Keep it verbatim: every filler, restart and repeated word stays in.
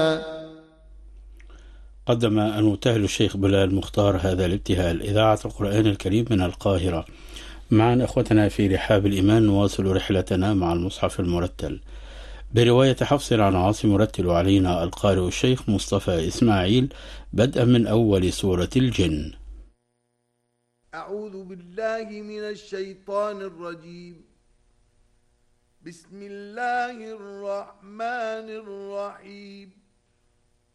قدم المبتهل الشيخ بلال مختار هذا الابتهال. إذاعة القرآن الكريم من القاهرة. معا أخوتنا في رحاب الإيمان نواصل رحلتنا مع المصحف المرتل برواية حفص عن عاصم، يرتل علينا القارئ الشيخ مصطفى إسماعيل بدءا من أول سورة الجن. أعوذ بالله من الشيطان الرجيم. بسم الله الرحمن الرحيم.